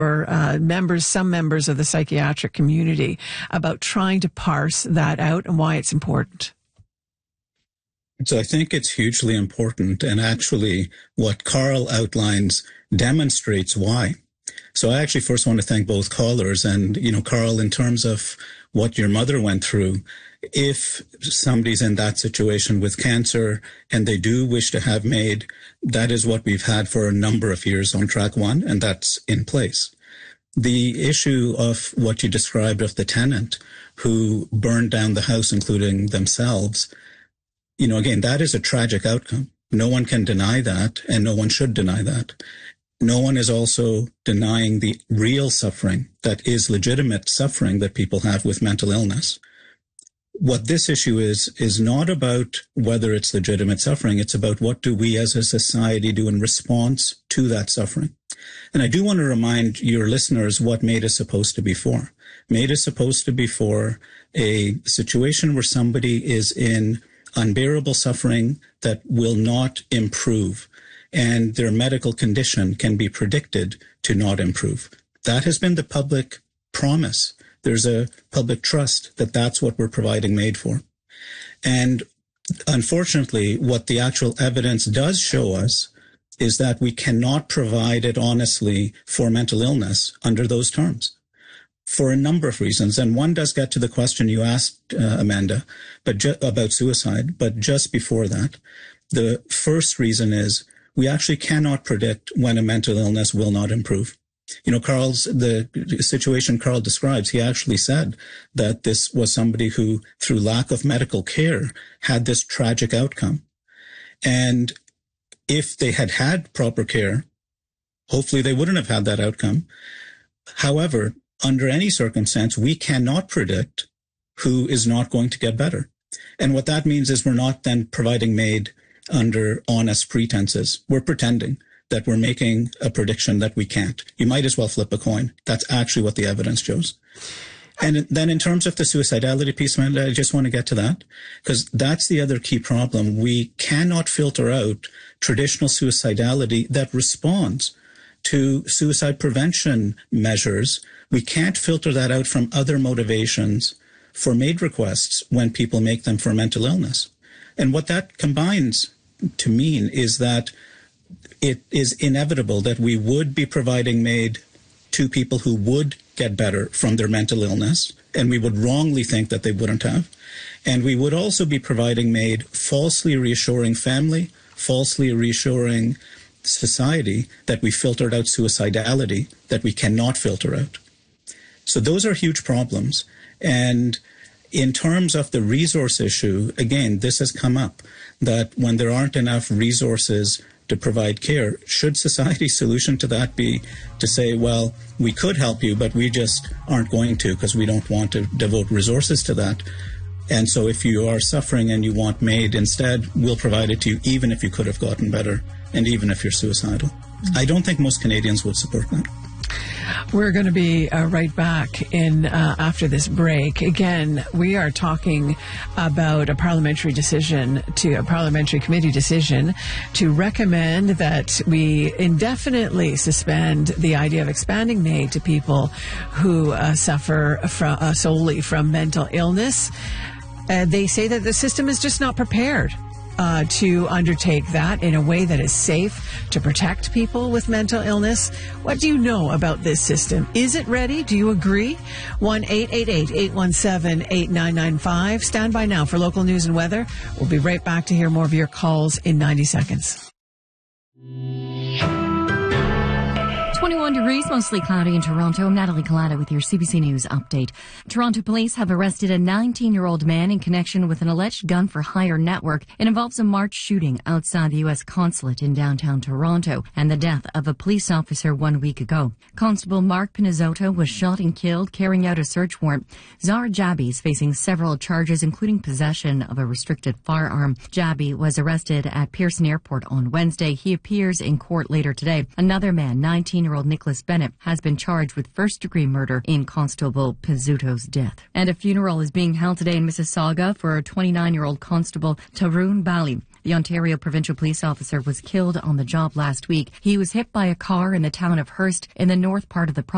or some members of the psychiatric community about trying to parse that out and why it's important? So I think it's hugely important, and actually what Carl outlines demonstrates why. So I actually first want to thank both callers, and, Carl, in terms of what your mother went through, if somebody's in that situation with cancer and they do wish to have MAID, that is what we've had for a number of years on Track 1, and that's in place. The issue of what you described of the tenant who burned down the house, including themselves, again, that is a tragic outcome. No one can deny that, and no one should deny that. No one is also denying the real suffering that is legitimate suffering that people have with mental illness. What this issue is not about whether it's legitimate suffering. It's about what do we as a society do in response to that suffering. And I do want to remind your listeners what MAID is supposed to be for. MAID is supposed to be for a situation where somebody is in unbearable suffering that will not improve, and their medical condition can be predicted to not improve. That has been the public promise. There's a public trust that that's what we're providing MAID for. And unfortunately, what the actual evidence does show us is that we cannot provide it honestly for mental illness under those terms, for a number of reasons. And one does get to the question you asked, Amanda, about suicide. But just before that, the first reason is we actually cannot predict when a mental illness will not improve. The situation Carl describes, he actually said that this was somebody who, through lack of medical care, had this tragic outcome. And if they had had proper care, hopefully they wouldn't have had that outcome. However, under any circumstance, we cannot predict who is not going to get better. And what that means is we're not then providing MAID under honest pretenses. We're pretending that we're making a prediction that we can't. You might as well flip a coin. That's actually what the evidence shows. And then in terms of the suicidality piece, Amanda, I just want to get to that, because that's the other key problem. We cannot filter out traditional suicidality that responds to suicide prevention measures. We can't filter that out from other motivations for MAID requests when people make them for mental illness. And what that combines to mean is that it is inevitable that we would be providing MAID to people who would get better from their mental illness, and we would wrongly think that they wouldn't have. And we would also be providing MAID falsely reassuring family, falsely reassuring society that we filtered out suicidality that we cannot filter out. So those are huge problems. And in terms of the resource issue, again, this has come up, that when there aren't enough resources to provide care, should society's solution to that be to say, well, we could help you, but we just aren't going to because we don't want to devote resources to that. And so if you are suffering and you want MAID instead, we'll provide it to you even if you could have gotten better and even if you're suicidal. I don't think most Canadians would support that. We're going to be right back in after this break. Again, we are talking about a parliamentary committee decision to recommend that we indefinitely suspend the idea of expanding MAID to people who suffer solely from mental illness. They say that the system is just not prepared to undertake that in a way that is safe to protect people with mental illness. What do you know about this system? Is it ready? Do you agree? 1-888-817-8995. Stand by now for local news and weather. We'll be right back to hear more of your calls in 90 seconds. 21 degrees, mostly cloudy in Toronto. I'm Natalie Collada with your CBC News update. Toronto police have arrested a 19-year-old man in connection with an alleged gun-for-hire network. It involves a March shooting outside the U.S. consulate in downtown Toronto and the death of a police officer 1 week ago. Constable Mark Pinizzotto was shot and killed carrying out a search warrant. Zahar Jabi is facing several charges, including possession of a restricted firearm. Jabi was arrested at Pearson Airport on Wednesday. He appears in court later today. Another man, 19-year-old Nicholas Bennett, has been charged with first-degree murder in Constable Pizzuto's death. And a funeral is being held today in Mississauga for 29-year-old Constable Tarun Bali. The Ontario provincial police officer was killed on the job last week. He was hit by a car in the town of Hearst in the north part of the province.